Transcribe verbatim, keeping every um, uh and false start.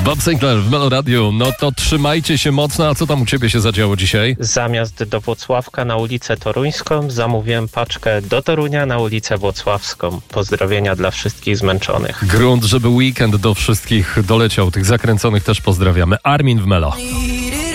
Bob Sinclair w Melo Radio. No to trzymajcie się mocno. A co tam u ciebie się zadziało dzisiaj? Zamiast do Włocławka na ulicę Toruńską zamówiłem paczkę do Torunia na ulicę Włocławską. Pozdrowienia dla wszystkich zmęczonych. Grunt, żeby weekend do wszystkich doleciał. Tych zakręconych też pozdrawiamy. Armin w Melo.